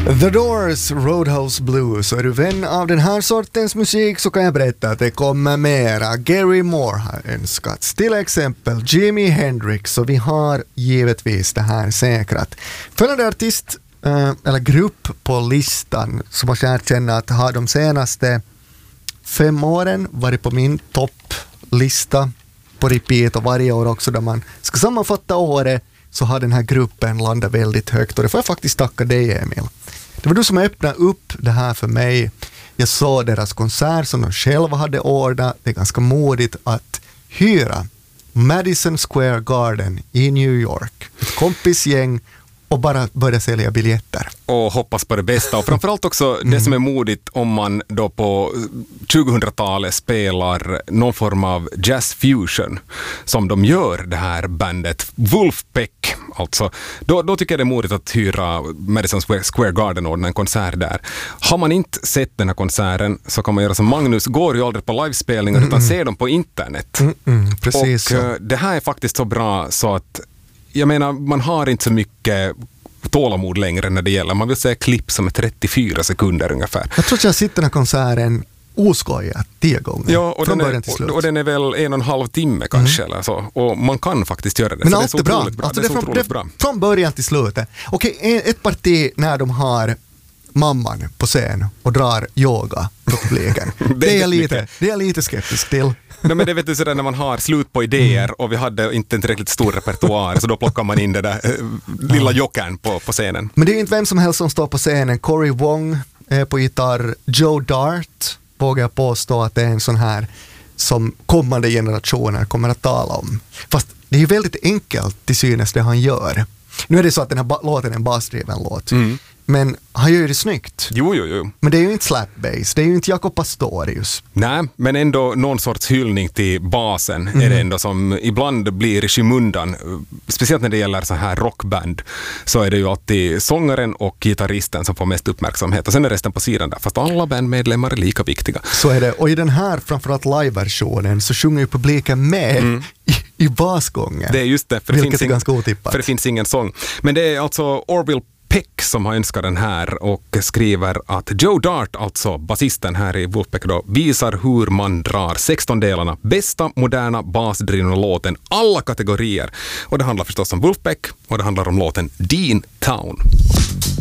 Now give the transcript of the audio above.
The Doors, Roadhouse Blues. Och är du vän av den här sortens musik så kan jag berätta att det kommer mera. Gary Moore har önskats. Till exempel Jimi Hendrix. Och vi har givetvis det här säkrat. Följande artist eller grupp på listan som måste jag erkänna att har de senaste 5 åren varit på min topplista på repeat och varje år också där man ska sammanfatta året så har den här gruppen landat väldigt högt och det får jag faktiskt tacka dig, Emil. Det var du som öppnade upp det här för mig. Jag såg deras konsert som de själva hade ordnat. Det är ganska modigt att hyra Madison Square Garden i New York. Ett kompisgäng och bara börja sälja biljetter. Och hoppas på det bästa. Och framförallt också det som är modigt om man då på 2000-talet spelar någon form av jazz fusion som de gör det här bandet Wolfpack. Alltså, då tycker jag det är modigt att hyra Madison Square Garden och ordna en konsert där. Har man inte sett den här konserten så kan man göra som Magnus, går ju aldrig på livespelningar utan ser dem på internet. Precis. Och det här är faktiskt så bra så att jag menar, man har inte så mycket tålamod längre när det gäller. Man vill säga klipp som är 34 sekunder ungefär. Jag tror att jag sitter den här konserten oskojat 10 gånger. Ja, och från början till slut. Och den är väl 1,5 timme kanske eller så. Och man kan faktiskt göra det. Men så allt är bra. Det är så otroligt bra. Från början till slutet. Okej, ett parti när de har mamman på scen och drar yoga på publiken. det är jag lite skeptisk till. Nej, men det vet du sådär när man har slut på idéer och vi hade inte en tillräckligt stor repertoar så då plockar man in det där lilla jokern på scenen. Men det är ju inte vem som helst som står på scenen. Cory Wong är på gitarr. Joe Dart vågar jag påstå att det är en sån här som kommande generationer kommer att tala om. Fast det är ju väldigt enkelt till synes det han gör. Nu är det så att den här låten är en basdriven låt. Men han gör ju det snyggt. Jo. Men det är ju inte slap bass. Det är ju inte Jacob Pastorius. Nej, men ändå någon sorts hyllning till basen är det ändå som ibland blir i skymundan. Speciellt när det gäller så här rockband så är det ju alltid sångaren och gitarristen som får mest uppmärksamhet. Och sen är resten på sidan där. Fast alla bandmedlemmar är lika viktiga. Så är det. Och i den här framförallt live-versionen så sjunger ju publiken med i basgången. Det är just det. Vilket är ganska otippat. För det finns ingen sång. Men det är alltså Orville Peck som har önskat den här och skriver att Joe Dart, alltså basisten här i Wolfpack då, visar hur man drar 16-delarna bästa moderna basdrivna låten alla kategorier. Och det handlar förstås om Wolfpack och det handlar om låten Dean Town.